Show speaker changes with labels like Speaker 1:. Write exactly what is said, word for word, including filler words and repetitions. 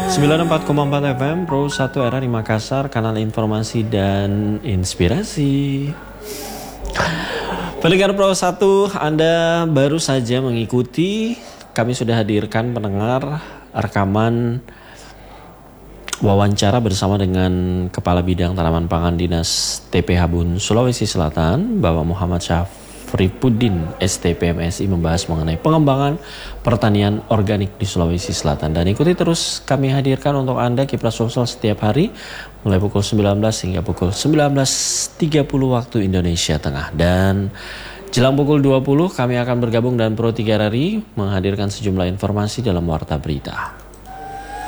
Speaker 1: sembilan puluh empat koma empat F M Pro satu R R di Makassar, kanal informasi dan inspirasi. Pendengar Pro satu, Anda baru saja mengikuti, kami sudah hadirkan pendengar rekaman wawancara bersama dengan Kepala Bidang Tanaman Pangan Dinas T P Habun Sulawesi Selatan, Bapak Muhammad Syafripuddin S T P M S I, membahas mengenai pengembangan pertanian organik di Sulawesi Selatan. Dan ikuti terus, kami hadirkan untuk Anda Kipras Sosial setiap hari mulai pukul sembilan belas hingga pukul sembilan belas tiga puluh waktu Indonesia Tengah. Dan jelang pukul dua puluh kami akan bergabung dan Pro tiga R R I menghadirkan sejumlah informasi dalam Warta Berita.